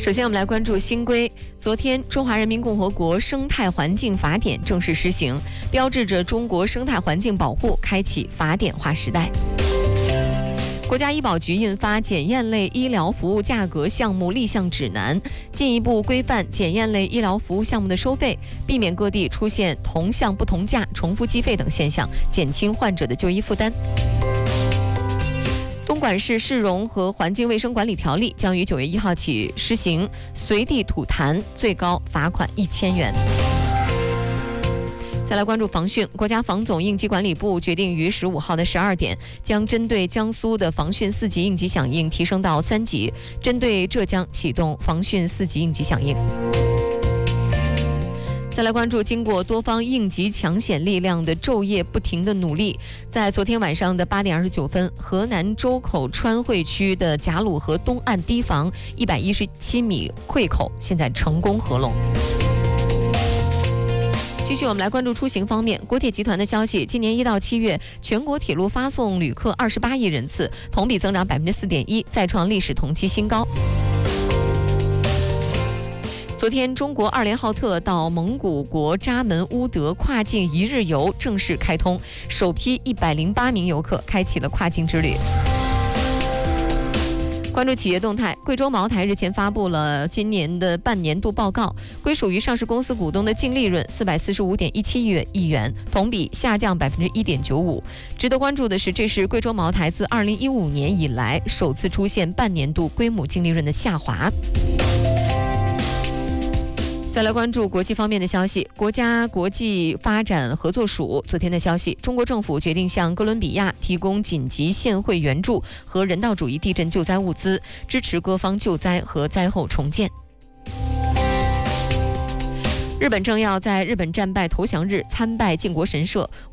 首先，我们来关注新规。昨天，《中华人民共和国生态环境法典》正式施行，标志着中国生态环境保护开启法典化时代。国家医保局印发检验类医疗服务价格项目立项指南，进一步规范检验类医疗服务项目的收费，避免各地出现同项不同价、重复计费等现象，减轻患者的就医负担。东莞市市容和环境卫生管理条例将于9月1号起施行，随地吐痰最高罚款1000元。再来关注防汛，国家防总应急管理部决定于15号的12点，将针对江苏的防汛4级应急响应提升到3级，针对浙江启动防汛4级应急响应。再来关注，经过多方应急抢险力量的昼夜不停的努力，在昨天晚上的8点29分，河南周口川汇区的贾鲁河东岸堤防117米溃口现在成功合拢。继续，我们来关注出行方面。国铁集团的消息，今年1到7月，全国铁路发送旅客28亿人次，同比增长4.1%，再创历史同期新高。昨天，中国2联浩特到蒙古国扎门乌德跨境1日游正式开通，首批108名游客开启了跨境之旅。关注企业动态，贵州茅台日前发布了今年的半年度报告，归属于上市公司股东的净利润445.17亿元，同比下降1.95%。值得关注的是，这是贵州茅台自2015年以来首次出现半年度归母净利润的下滑。再来关注国际方面的消息，国家国际发展合作署昨天的消息，中国政府决定向哥伦比亚提供紧急现汇援助和人道主义地震救灾物资，支持各方救灾和灾后重建。日本政要在日本战败投降日参拜靖国神社，